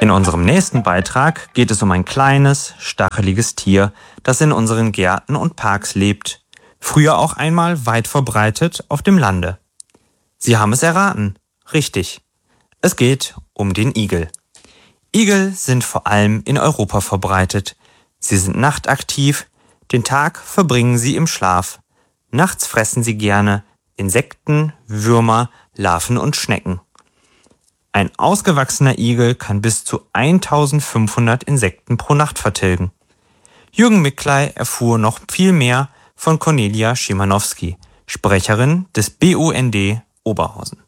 In unserem nächsten Beitrag geht es um ein kleines, stacheliges Tier, das in unseren Gärten und Parks lebt. Früher auch einmal weit verbreitet auf dem Lande. Sie haben es erraten. Richtig. Es geht um den Igel. Igel sind vor allem in Europa verbreitet. Sie sind nachtaktiv, den Tag verbringen sie im Schlaf. Nachts fressen sie gerne Insekten, Würmer, Larven und Schnecken. Ein ausgewachsener Igel kann bis zu 1500 Insekten pro Nacht vertilgen. Jürgen Miklai erfuhr noch viel mehr von Cornelia Schimanowski, Sprecherin des BUND Oberhausen.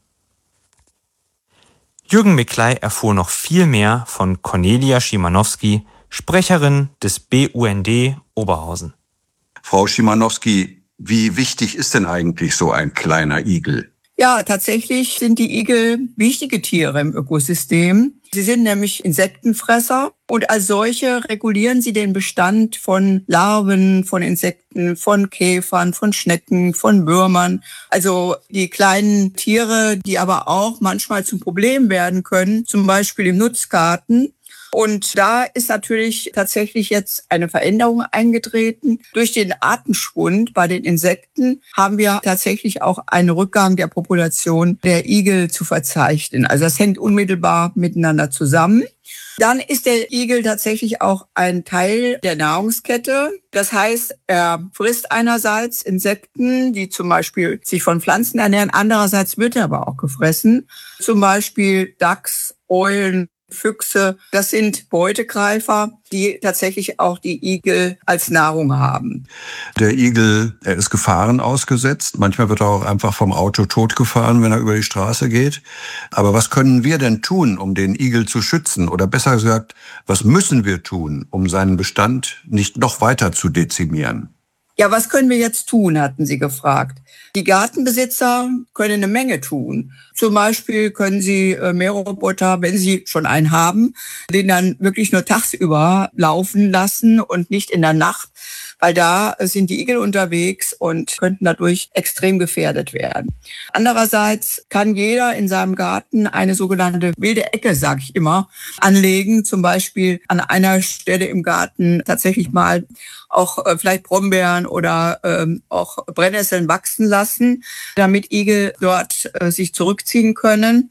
Jürgen Miklai erfuhr noch viel mehr von Cornelia Schimanowski, Sprecherin des BUND Oberhausen. Frau Schimanowski, wie wichtig ist denn eigentlich so ein kleiner Igel? Ja, tatsächlich sind die Igel wichtige Tiere im Ökosystem. Sie sind nämlich Insektenfresser und als solche regulieren sie den Bestand von Larven, von Insekten, von Käfern, von Schnecken, von Würmern. Also die kleinen Tiere, die aber auch manchmal zum Problem werden können, zum Beispiel im Nutzgarten. Und da ist natürlich tatsächlich jetzt eine Veränderung eingetreten. Durch den Artenschwund bei den Insekten haben wir tatsächlich auch einen Rückgang der Population der Igel zu verzeichnen. Also das hängt unmittelbar miteinander zusammen. Dann ist der Igel tatsächlich auch ein Teil der Nahrungskette. Das heißt, er frisst einerseits Insekten, die zum Beispiel sich von Pflanzen ernähren. Andererseits wird er aber auch gefressen. Zum Beispiel Dachs, Eulen, Füchse, das sind Beutegreifer, die tatsächlich auch die Igel als Nahrung haben. Der Igel, er ist Gefahren ausgesetzt. Manchmal wird er auch einfach vom Auto totgefahren, wenn er über die Straße geht. Aber was können wir denn tun, um den Igel zu schützen? Oder besser gesagt, was müssen wir tun, um seinen Bestand nicht noch weiter zu dezimieren? Ja, was können wir jetzt tun, hatten Sie gefragt. Die Gartenbesitzer können eine Menge tun. Zum Beispiel können sie Mähroboter, wenn sie schon einen haben, den dann wirklich nur tagsüber laufen lassen und nicht in der Nacht, weil da sind die Igel unterwegs und könnten dadurch extrem gefährdet werden. Andererseits kann jeder in seinem Garten eine sogenannte wilde Ecke, sage ich immer, anlegen. Zum Beispiel an einer Stelle im Garten tatsächlich mal auch vielleicht Brombeeren oder auch Brennnesseln wachsen lassen, damit Igel dort sich zurückziehen können.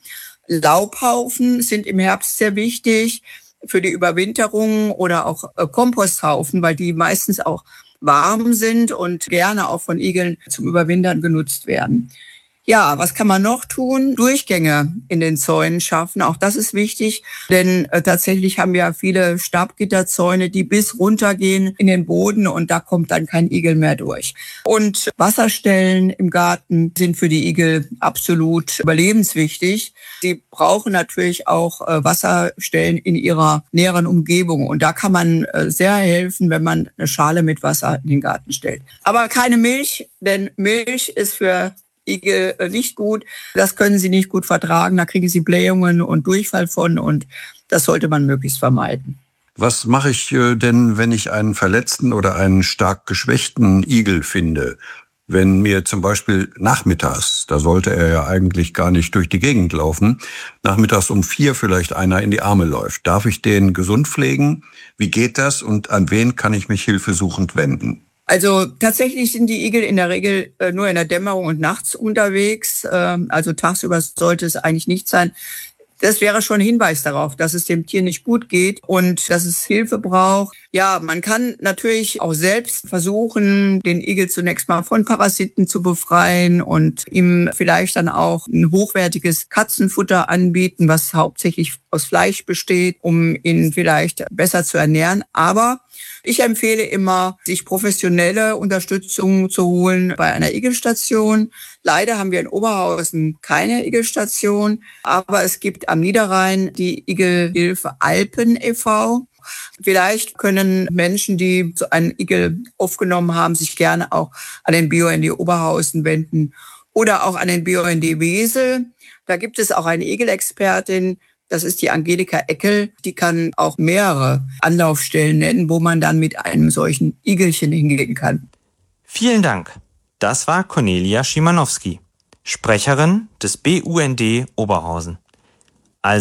Laubhaufen sind im Herbst sehr wichtig für die Überwinterung oder auch Komposthaufen, weil die meistens auch warm sind und gerne auch von Igeln zum Überwintern genutzt werden. Ja, was kann man noch tun? Durchgänge in den Zäunen schaffen. Auch das ist wichtig, denn tatsächlich haben wir viele Stabgitterzäune, die bis runtergehen in den Boden und da kommt dann kein Igel mehr durch. Und Wasserstellen im Garten sind für die Igel absolut überlebenswichtig. Sie brauchen natürlich auch Wasserstellen in ihrer näheren Umgebung und da kann man sehr helfen, wenn man eine Schale mit Wasser in den Garten stellt. Aber keine Milch, denn Milch ist für Igel nicht gut. Das können sie nicht gut vertragen. Da kriegen sie Blähungen und Durchfall von und das sollte man möglichst vermeiden. Was mache ich denn, wenn ich einen verletzten oder einen stark geschwächten Igel finde? Wenn mir zum Beispiel nachmittags, da sollte er ja eigentlich gar nicht durch die Gegend laufen, nachmittags um 4 vielleicht einer in die Arme läuft. Darf ich den gesund pflegen? Wie geht das und an wen kann ich mich hilfesuchend wenden? Also tatsächlich sind die Igel in der Regel nur in der Dämmerung und nachts unterwegs. Also tagsüber sollte es eigentlich nicht sein. Das wäre schon ein Hinweis darauf, dass es dem Tier nicht gut geht und dass es Hilfe braucht. Ja, man kann natürlich auch selbst versuchen, den Igel zunächst mal von Parasiten zu befreien und ihm vielleicht dann auch ein hochwertiges Katzenfutter anbieten, was hauptsächlich aus Fleisch besteht, um ihn vielleicht besser zu ernähren. Aber ich empfehle immer, sich professionelle Unterstützung zu holen bei einer Igelstation. Leider haben wir in Oberhausen keine Igelstation, aber es gibt am Niederrhein die Igelhilfe Alpen e.V. Vielleicht können Menschen, die so einen Igel aufgenommen haben, sich gerne auch an den BUND Oberhausen wenden oder auch an den BUND Wesel. Da gibt es auch eine Igelexpertin, das ist die Angelika Eckel, die kann auch mehrere Anlaufstellen nennen, wo man dann mit einem solchen Igelchen hingehen kann. Vielen Dank. Das war Cornelia Schimanowski, Sprecherin des BUND Oberhausen. Also,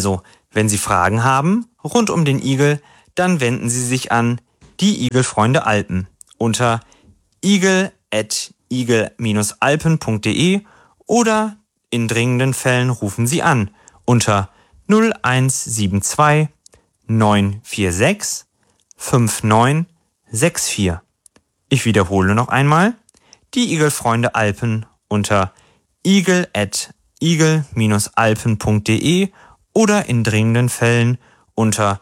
Wenn Sie Fragen haben rund um den Igel, dann wenden Sie sich an die Igelfreunde Alpen unter igel@igel-alpen.de oder in dringenden Fällen rufen Sie an unter 0172 946 5964. Ich wiederhole noch einmal, die Igelfreunde Alpen unter igel@igel-alpen.de oder in dringenden Fällen unter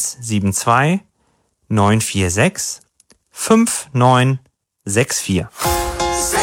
0172 946 5964.